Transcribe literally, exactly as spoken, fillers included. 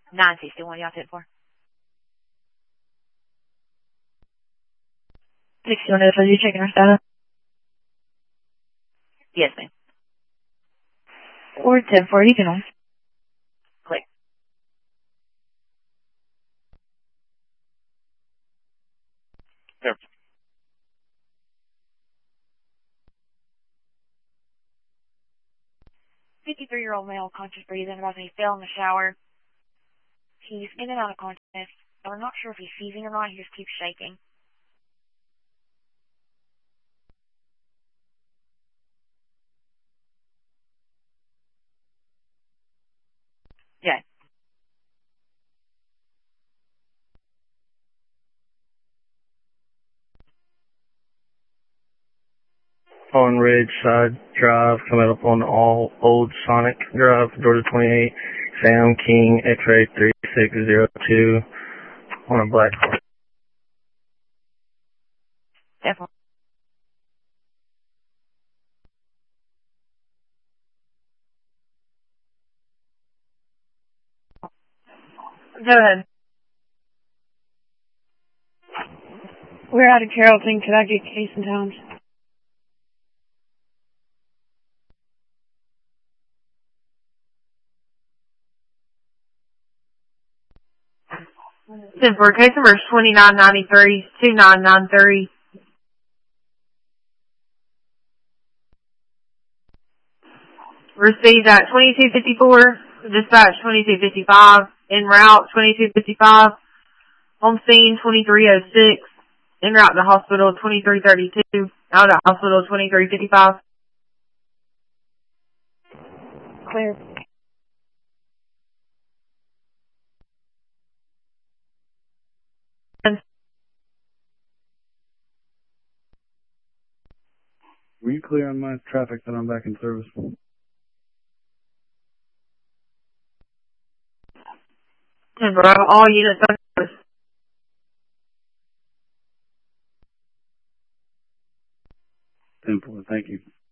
nine sixty-one, y'all ten four. sixty-one, are you checking our status? Yes, ma'am. Or ten four, you can on. Click. Yep. fifty-three-year-old male, conscious breathing, about he fell in the shower. He's in and out of consciousness. We're not sure if he's seizing or not. He just keeps shaking. Yeah. On Ridge Side Drive, coming up on all Old Sonic Drive, Georgia twenty-eight, Sam King, X-ray three six zero two, on a black car. Definitely. Go ahead. We're out of Carrollton. Could I get case and towns? ten four, case number is twenty-nine ninety-three, two nine nine three. Received at twenty-two fifty-four, dispatch twenty-two fifty-five, en route twenty-two fifty-five, on scene twenty-three oh six, en route to hospital twenty-three thirty-two, out at hospital twenty-three fifty-five. Clear. Were you clear on my traffic that I'm back in service? ten four, all units on service. ten four, thank you.